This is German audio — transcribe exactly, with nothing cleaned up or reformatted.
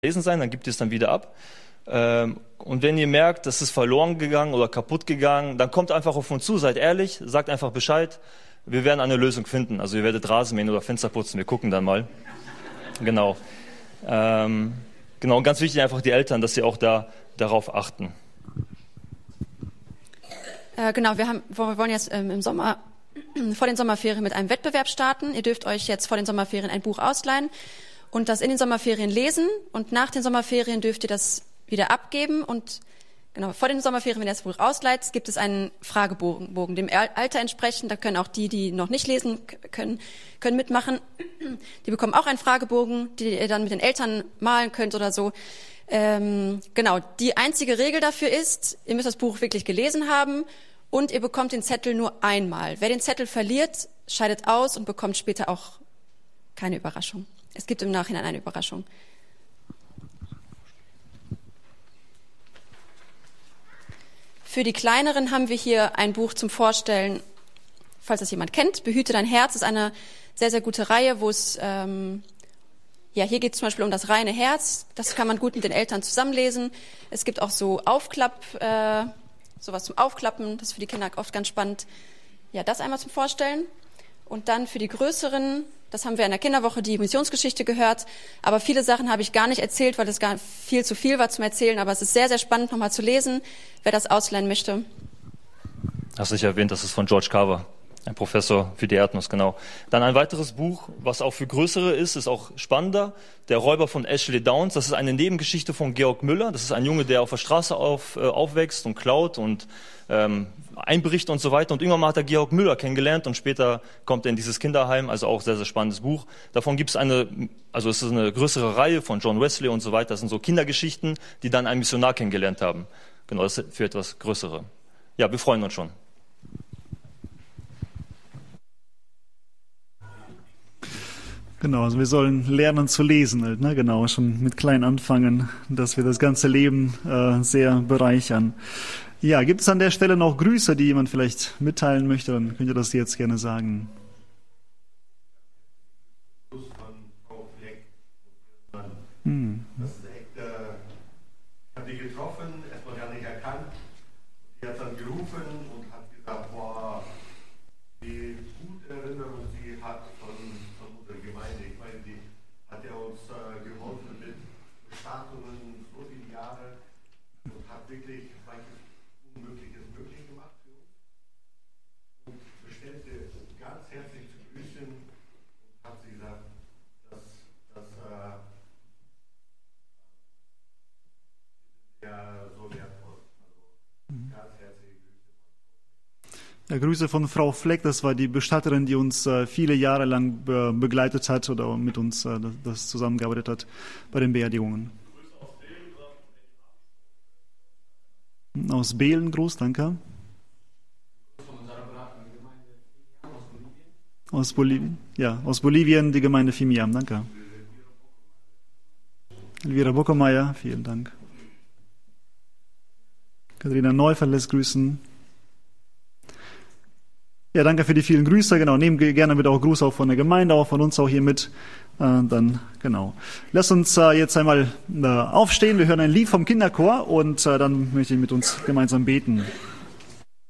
lesen sein, dann gibt ihr es dann wieder ab. Und wenn ihr merkt, das ist verloren gegangen oder kaputt gegangen, dann kommt einfach auf uns zu, seid ehrlich, sagt einfach Bescheid. Wir werden eine Lösung finden. Also ihr werdet Rasen mähen oder Fenster putzen, wir gucken dann mal. Genau. Ähm, genau, und ganz wichtig einfach die Eltern, dass sie auch da darauf achten. Äh, genau, wir, haben, wir wollen jetzt ähm, im Sommer, vor den Sommerferien mit einem Wettbewerb starten. Ihr dürft euch jetzt vor den Sommerferien ein Buch ausleihen und das in den Sommerferien lesen. Und nach den Sommerferien dürft ihr das wieder abgeben. Und genau, vor den Sommerferien, wenn ihr das Buch ausleiht, gibt es einen Fragebogen, dem Alter entsprechend. Da können auch die, die noch nicht lesen können, können mitmachen. Die bekommen auch einen Fragebogen, die ihr dann mit den Eltern malen könnt oder so. Ähm, genau, die einzige Regel dafür ist, ihr müsst das Buch wirklich gelesen haben und ihr bekommt den Zettel nur einmal. Wer den Zettel verliert, scheidet aus und bekommt später auch keine Überraschung. Es gibt im Nachhinein eine Überraschung. Für die Kleineren haben wir hier ein Buch zum Vorstellen, falls das jemand kennt. Behüte dein Herz ist eine sehr, sehr gute Reihe, wo es, ähm, ja, hier geht es zum Beispiel um das reine Herz. Das kann man gut mit den Eltern zusammenlesen. Es gibt auch so Aufklapp, äh, sowas zum Aufklappen. Das ist für die Kinder oft ganz spannend. Ja, das einmal zum Vorstellen. Und dann für die Größeren, das haben wir in der Kinderwoche, die Missionsgeschichte gehört. Aber viele Sachen habe ich gar nicht erzählt, weil es gar viel zu viel war zum Erzählen. Aber es ist sehr, sehr spannend, nochmal zu lesen, wer das ausleihen möchte. Hast du nicht erwähnt, das ist von George Carver, ein Professor für die Erdnuss, genau. Dann ein weiteres Buch, was auch für Größere ist, ist auch spannender. Der Räuber von Ashley Downs. Das ist eine Nebengeschichte von Georg Müller. Das ist ein Junge, der auf der Straße auf, äh, aufwächst und klaut und ähm, einbricht und so weiter. Und irgendwann mal hat er Georg Müller kennengelernt und später kommt er in dieses Kinderheim. Also auch sehr, sehr spannendes Buch. Davon gibt es eine, also es ist eine größere Reihe von John Wesley und so weiter. Das sind so Kindergeschichten, die dann einen Missionar kennengelernt haben. Genau, das ist für etwas Größere. Ja, wir freuen uns schon. Genau, also wir sollen lernen zu lesen, halt, ne? Genau, schon mit klein anfangen, dass wir das ganze Leben äh, sehr bereichern. Ja, gibt es an der Stelle noch Grüße, die jemand vielleicht mitteilen möchte? Dann könnt ihr das jetzt gerne sagen. Gruß von Frau Fleck. Hm. Das ist echt, äh, ich habe die getroffen, erstmal gar nicht erkannt. Die hat dann gerufen und hat gesagt, boah, wie gute Erinnerung sie hat von, von unserer Gemeinde. Ich meine, die hat ja uns äh, geholfen mit Bestatungen so viele Jahre und hat wirklich manches Unmögliches möglich gemacht für uns. Und bestellte ganz herzlich zu grüßen und hat sie gesagt, dass das äh, ja so wertvoll. Also ganz herzliche Grüße. Ja, Grüße von Frau Fleck, das war die Bestatterin, die uns äh, viele Jahre lang be- begleitet hat oder mit uns äh, das, das zusammengearbeitet hat bei den Beerdigungen. Aus Behlen, groß, danke. Aus Bolivien, ja, aus Bolivien die Gemeinde Fimiam, danke. Elvira Bockermeier, vielen Dank. Katharina Neufeld lässt grüßen. Ja, danke für die vielen Grüße, genau, nehmen gerne mit auch Gruß auch von der Gemeinde, auch von uns auch hier mit. Äh, dann, genau. Lass uns äh, jetzt einmal äh, aufstehen, wir hören ein Lied vom Kinderchor und äh, dann möchte ich mit uns gemeinsam beten.